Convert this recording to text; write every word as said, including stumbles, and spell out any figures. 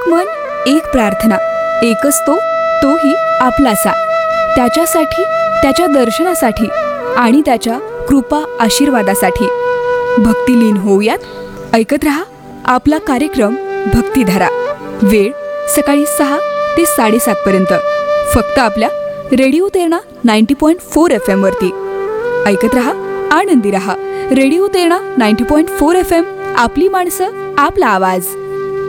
मन, एक प्रार्थना, एकच तो, तोही आपलासा. त्याच्यासाठी, त्याच्या दर्शनासाठी आणि त्याच्या कृपा आशीर्वादासाठी भक्तिलीन होऊयात. ऐकत रहा आपला कार्यक्रम भक्तिधारा. वेळ सकाळी सहा ते साडेसात पर्यंत, फक्त आपल्या radio Terna ninety point four F M वरती. ऐकत रहा, आनंदी रहा. Radio Terna ninety point four F M, आपली माणसं, आपला आवाज.